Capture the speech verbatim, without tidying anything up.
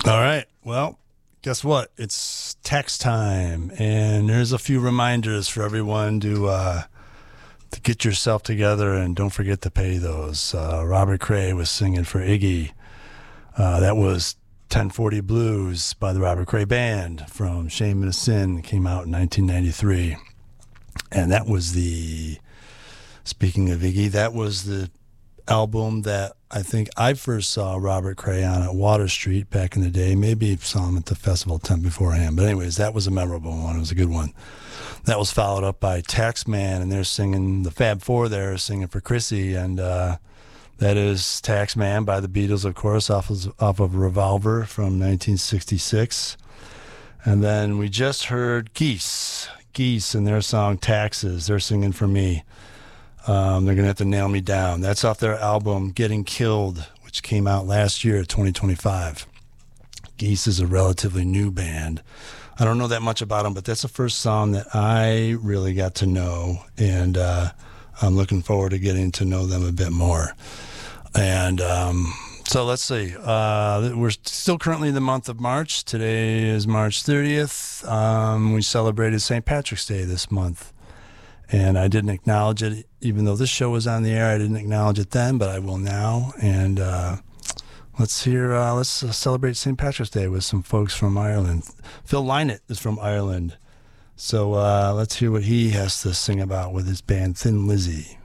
All right. Well, guess what? It's tax time, and there's a few reminders for everyone to uh, to get yourself together and don't forget to pay those. Uh, Robert Cray was singing for Iggy. Uh, that was ten forty Blues by the Robert Cray Band from Shame and a Sin. It came out in nineteen ninety-three, and that was the. Speaking of Iggy, that was the album that I think I first saw Robert Cray on at Water Street back in the day. Maybe saw him at the festival tent beforehand. But anyways, that was a memorable one. It was a good one. That was followed up by Taxman, and they're singing, the Fab Four there singing for Chrissy. And uh, that is Taxman by the Beatles, of course, off of, off of Revolver from nineteen sixty-six. And then we just heard Geese. Geese and their song Taxes. They're singing for me. Um, they're going to have to nail me down. That's off their album Getting Killed, which came out last year, twenty twenty-five. Geese is a relatively new band. I don't know that much about them, but that's the first song that I really got to know, and uh, I'm looking forward to getting to know them a bit more. And um, so let's see. Uh, we're still currently in the month of March. Today is March thirtieth. Um, we celebrated Saint Patrick's Day this month. And I didn't acknowledge it, even though this show was on the air. I didn't acknowledge it then, but I will now. And uh, let's hear, uh, let's uh, celebrate Saint Patrick's Day with some folks from Ireland. Phil Lynott is from Ireland. So uh, let's hear what he has to sing about with his band Thin Lizzy.